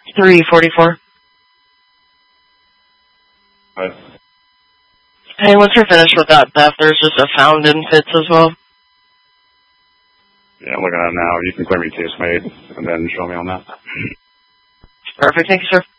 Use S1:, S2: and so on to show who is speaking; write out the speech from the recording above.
S1: 344.
S2: What?
S1: Hey, once you're finished with that theft, there's just a found in Fitz as well.
S2: Yeah, I'm looking at it now. You can clear me case made and then show me on that.
S1: Perfect. Thank you, sir.